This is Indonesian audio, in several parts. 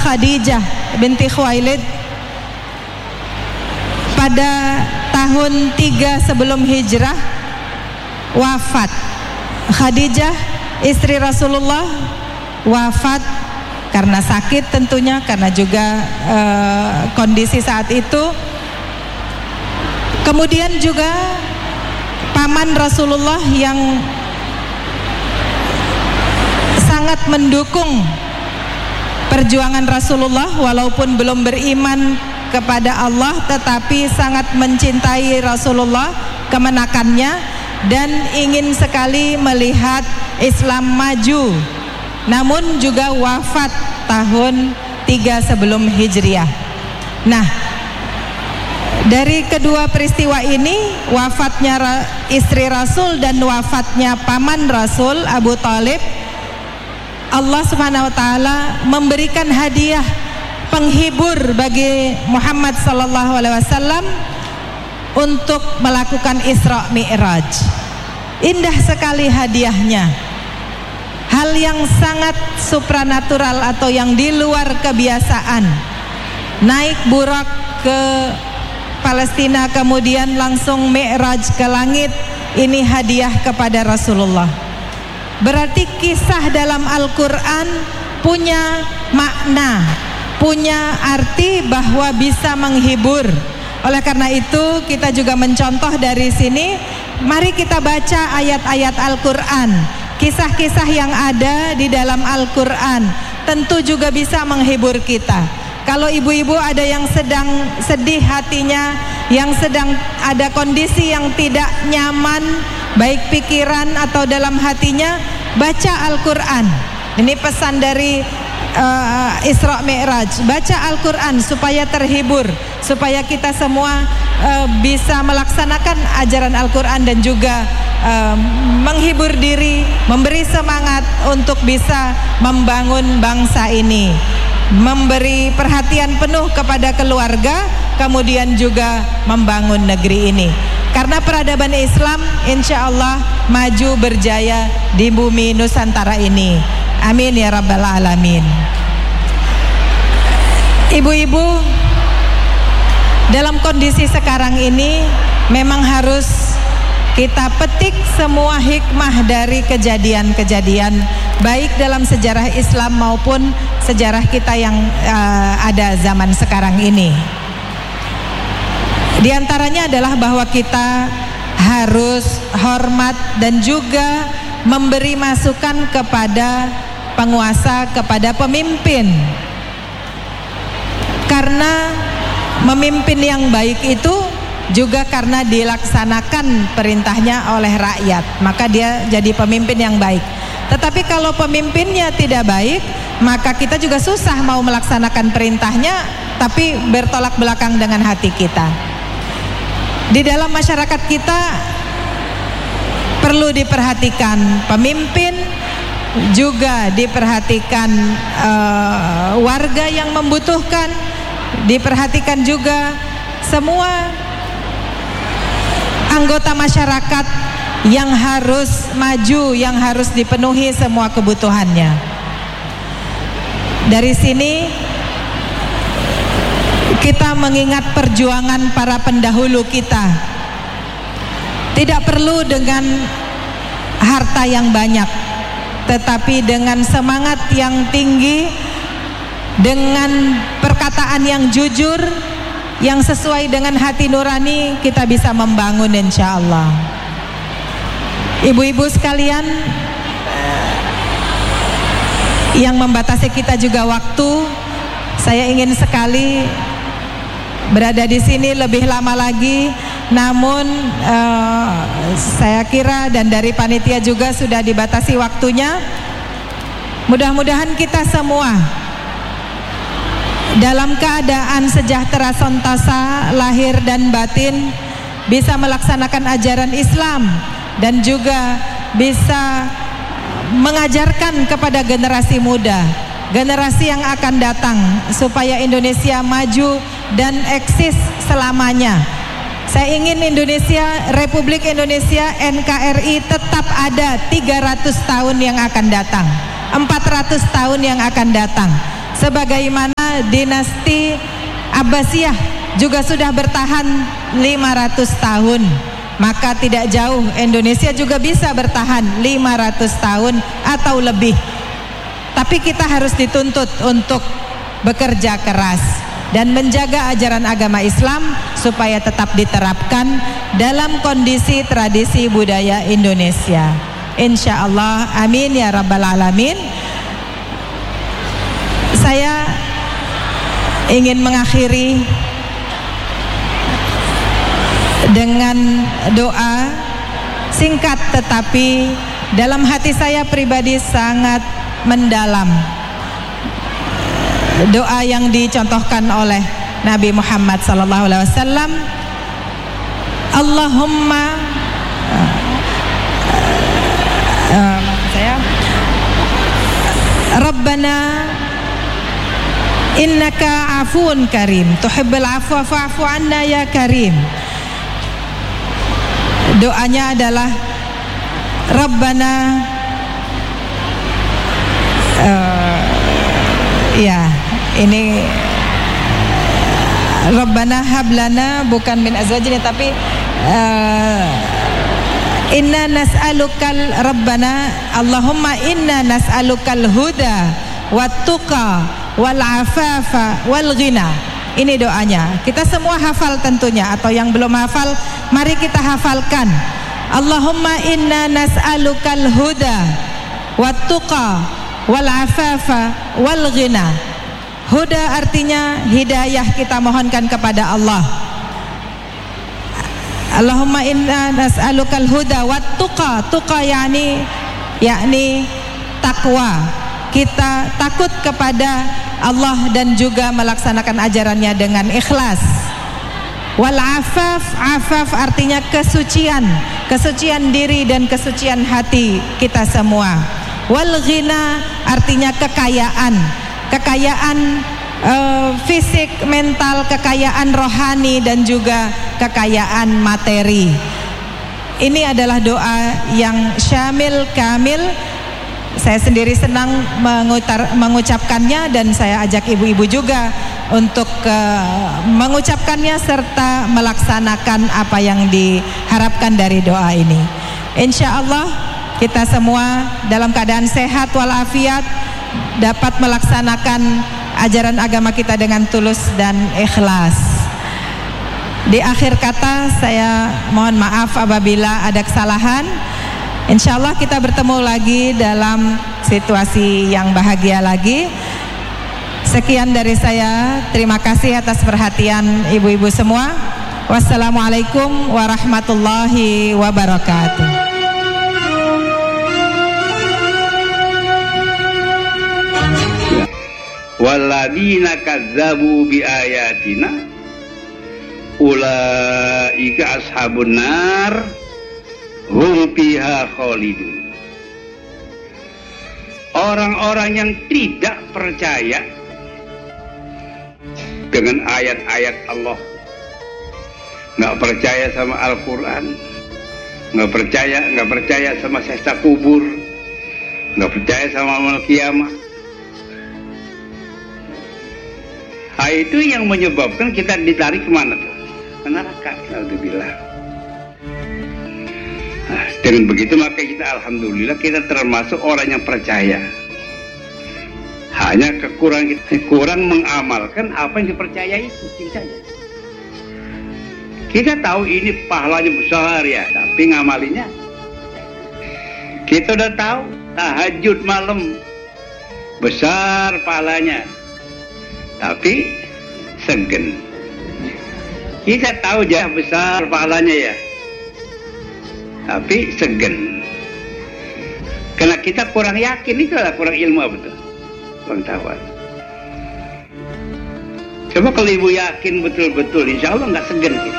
Khadijah binti Khuwailid pada tahun 3 sebelum hijrah wafat. Khadijah istri Rasulullah wafat karena sakit tentunya, karena juga kondisi saat itu. Kemudian juga paman Rasulullah yang sangat mendukung perjuangan Rasulullah walaupun belum beriman kepada Allah, tetapi sangat mencintai Rasulullah, kemenakannya, dan ingin sekali melihat Islam maju, namun juga wafat tahun 3 sebelum Hijriah. Nah, dari kedua peristiwa ini, wafatnya istri Rasul dan wafatnya paman Rasul Abu Thalib, Allah Subhanahu wa taala memberikan hadiah penghibur bagi Muhammad sallallahu alaihi wasallam untuk melakukan Isra Mi'raj. Indah sekali hadiahnya. Hal yang sangat supranatural atau yang di luar kebiasaan. Naik burak ke Palestina, kemudian langsung Mi'raj ke langit. Ini hadiah kepada Rasulullah. Berarti kisah dalam Al-Quran punya makna, punya arti bahwa bisa menghibur. Oleh karena itu kita juga mencontoh dari sini. Mari kita baca ayat-ayat Al-Quran, kisah-kisah yang ada di dalam Al-Quran, tentu juga bisa menghibur kita. Kalau ibu-ibu ada yang sedang sedih hatinya, yang sedang ada kondisi yang tidak nyaman, baik pikiran atau dalam hatinya, baca Al-Quran. Ini pesan dari Isra Mi'raj. Baca Al-Quran supaya terhibur, supaya kita semua bisa melaksanakan ajaran Al-Quran dan juga menghibur diri, memberi semangat untuk bisa membangun bangsa ini, memberi perhatian penuh kepada keluarga, kemudian juga membangun negeri ini. Karena peradaban Islam insya Allah maju berjaya di bumi Nusantara ini. Amin ya rabbal alamin. Ibu-ibu, dalam kondisi sekarang ini memang harus kita petik semua hikmah dari kejadian-kejadian baik dalam sejarah Islam maupun sejarah kita yang ada zaman sekarang ini. Di antaranya adalah bahwa kita harus hormat dan juga memberi masukan kepada penguasa, kepada pemimpin. Karena memimpin yang baik itu juga karena dilaksanakan perintahnya oleh rakyat, maka dia jadi pemimpin yang baik. Tetapi kalau pemimpinnya tidak baik, maka kita juga susah mau melaksanakan perintahnya, tapi bertolak belakang dengan hati kita. Di dalam masyarakat kita perlu diperhatikan pemimpin, juga diperhatikan warga yang membutuhkan, diperhatikan juga semua anggota masyarakat yang harus maju, yang harus dipenuhi semua kebutuhannya. Dari sini kita mengingat perjuangan para pendahulu kita. Tidak perlu dengan harta yang banyak, tetapi dengan semangat yang tinggi, dengan perkataan yang jujur, yang sesuai dengan hati nurani, kita bisa membangun insya Allah. Ibu-ibu sekalian, yang membatasi kita juga waktu, saya ingin sekali berada di sini lebih lama lagi, namun saya kira dan dari panitia juga sudah dibatasi waktunya. Mudah-mudahan kita semua dalam keadaan sejahtera sentasa lahir dan batin, bisa melaksanakan ajaran Islam dan juga bisa mengajarkan kepada generasi muda, generasi yang akan datang, supaya Indonesia maju dan eksis selamanya. Saya ingin Indonesia, Republik Indonesia, NKRI tetap ada 300 tahun yang akan datang, 400 tahun yang akan datang, sebagaimana mana dinasti Abbasiyah juga sudah bertahan 500 tahun. Maka tidak jauh Indonesia juga bisa bertahan 500 tahun atau lebih. Tapi kita harus dituntut untuk bekerja keras dan menjaga ajaran agama Islam supaya tetap diterapkan dalam kondisi tradisi budaya Indonesia. Insya Allah, amin ya rabbal alamin. Saya ingin mengakhiri dengan doa singkat tetapi dalam hati saya pribadi sangat mendalam. Doa yang dicontohkan oleh Nabi Muhammad SAW. Allahumma Rabbana innaka afuun karim tuhibbul afwa fa'fu anna ya karim. Doanya adalah Rabbana ini Rabbana hablana bukan min azwajina tapi inna nas'alukal Rabbana Allahumma inna nas'alukal huda wattuqa wal afafa wal ghina. Ini doanya. Kita semua hafal tentunya, atau yang belum hafal mari kita hafalkan. Allahumma inna nas'alukal huda wattuqa wal afafa wal ghina. Huda artinya hidayah, kita mohonkan kepada Allah. Allahumma inna nas'alukal huda wattuqa. Tuqa yakni takwa. Kita takut kepada Allah dan juga melaksanakan ajarannya dengan ikhlas. Wal afaf, afaf artinya kesucian, kesucian diri dan kesucian hati kita semua. Wal ghina artinya kekayaan, kekayaan fisik, mental, kekayaan rohani dan juga kekayaan materi. Ini adalah doa yang syamil, kamil. Saya sendiri senang mengucapkannya dan saya ajak ibu-ibu juga untuk mengucapkannya serta melaksanakan apa yang diharapkan dari doa ini. Insya Allah kita semua dalam keadaan sehat walafiat dapat melaksanakan ajaran agama kita dengan tulus dan ikhlas. Di akhir kata saya mohon maaf apabila ada kesalahan. Insya Allah kita bertemu lagi dalam situasi yang bahagia lagi. Sekian dari saya. Terima kasih atas perhatian ibu-ibu semua. Wassalamualaikum warahmatullahi wabarakatuh. Walladzina kadzabu biayatina ulaika ashabun nar hum fiha khalidun. Orang-orang yang tidak percaya dengan ayat-ayat Allah, nggak percaya sama Al-Quran, nggak percaya sama siksa kubur, nggak percaya sama amal kiamat. Itu yang menyebabkan kita ditarik kemana tuh? Ke neraka. Alhamdulillah. Dengan begitu maka kita alhamdulillah kita termasuk orang yang percaya. Hanya kekurangan kita kurang mengamalkan apa yang dipercaya itu saja. Kita tahu ini pahalanya besar ya, tapi ngamalinya. Kita udah tahu tahajud malam besar pahalanya, tapi segen. Kita tahu jah besar pahalanya ya, tapi segen. Karena kita kurang yakin, itulah kurang ilmu betul, pengetahuan. Coba kalau ibu yakin betul-betul, insya Allah nggak segen kita.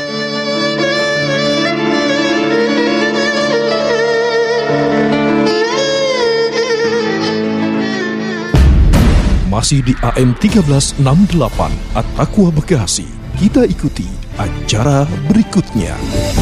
Masih di AM 1368 At-Taqwa Bekasi. Kita ikuti acara berikutnya.